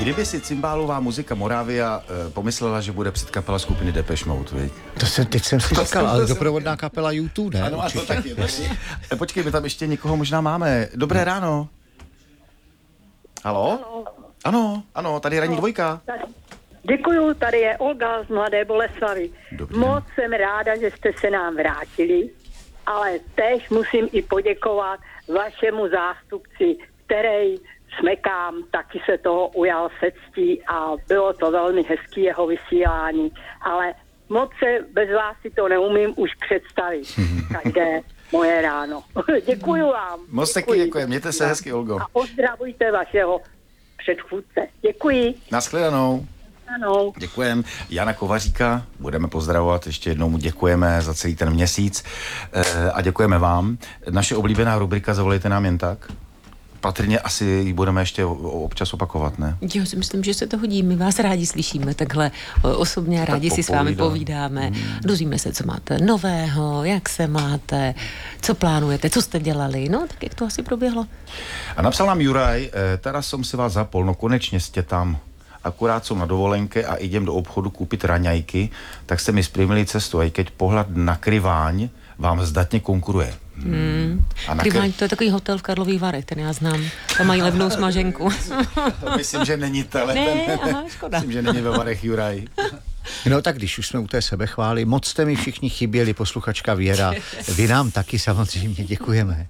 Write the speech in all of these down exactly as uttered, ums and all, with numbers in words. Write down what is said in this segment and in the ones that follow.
Kdyby si cymbálová muzika Moravia e, pomyslela, že bude předkapela skupiny Depeche Mode, viď? To jsem, teď jsem si říkal, ale doprovodná kapela U dva, ne? Ano, a to taky. E, počkej, my tam ještě někoho možná máme. Dobré ráno. Halo? Ano. Ano, ano, tady je ranní dvojka. Děkuju, tady je Olga z Mladé Boleslavi. Dobrý. Moc jsem ráda, že jste se nám vrátili, ale též musím i poděkovat vašemu zástupci, který smekám, taky se toho ujal se ctí a bylo to velmi hezký jeho vysílání, ale moc se bez vás si to neumím už představit. Každé moje ráno. Děkuju vám. Moc taky děkuji, mějte se hezky, Olgo. A pozdravujte vašeho předchůdce. Děkuji. Nashledanou. Ano. Děkujeme. Jana Kovaříka budeme pozdravovat, ještě jednou mu děkujeme za celý ten měsíc e, a děkujeme vám. Naše oblíbená rubrika Zavolejte nám jen tak. Patrně asi ji budeme ještě občas opakovat, ne? Jo, si myslím, že se to hodí. My vás rádi slyšíme takhle osobně, rádi si s vámi povídáme. Hmm. Dozvíme se, co máte nového, jak se máte, co plánujete, co jste dělali. No, tak jak to asi proběhlo. A napsal nám Juraj, e, teraz som si vás zapol, no konečně jste tam. Akurát som na dovolenke a idem do obchodu kúpiť raňajky, tak ste mi sprýmili cestu, aj keď pohľad na Kryváň vám zdatně konkuruje. Hmm. Kryváň, to je takový hotel v Karlových Varech, ten já znám. Tam mají levnou smaženku. To myslím, že není tele. Ne, aha, škoda. Myslím, že není ve Varech Juraj. No tak když už jsme u té sebechvály, moc jste mi všichni chyběli, posluchačka Věra. Vy nám taky samozřejmě děkujeme.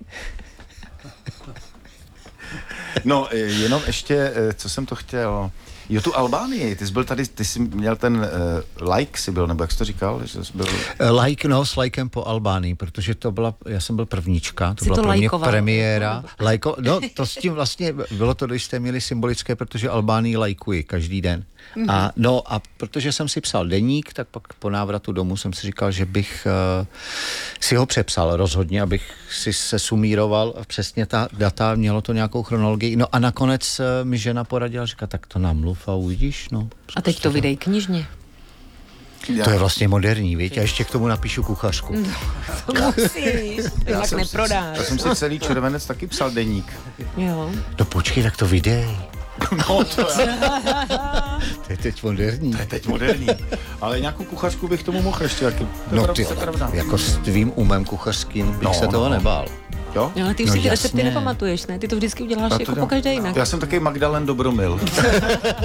No, jenom ještě, co jsem to chtěl... Jo, tu Albánii, ty jsi byl tady, ty jsi měl ten uh, like, jsi byl, nebo jak jsi to říkal? Že jsi byl... Like, no, s lajkem po Albánii, protože to byla, já jsem byl prvníčka, to jsi byla to pro mě lajkoval. premiéra. Lajko, no, to s tím vlastně, bylo to, když jste měli symbolické, protože Albánii lajkuji každý den. Mm-hmm. A no, a protože jsem si psal deník, tak pak po návratu domů jsem si říkal, že bych uh, si ho přepsal rozhodně, abych si se sumíroval přesně ta data, mělo to nějakou chronologii. No a nakonec uh, mi žena poradila, říká, tak to namluv a uvidíš, no. A teď to vydej knižně. To je vlastně moderní, víš? A ještě k tomu napíšu kuchařku. No, to musíš, jinak jsem neprodáš. Si, já jsem si celý červenec taky psal deník. Jo. No počkej, tak to vydej. No, to je, To je teď moderní. to je teď moderní. Ale nějakou kuchařku bych tomu mohl ještě. Jak, No to ty, je pravda. jako s tvým umem kuchařským bych No, se toho no. nebál. Jo? Jo, ale ty už No si ty jasně. recepty nepamatuješ, ne? Ty to vždycky uděláš Já to jako dělám. po každé jinak. Já jsem takový Magdalen Dobromil.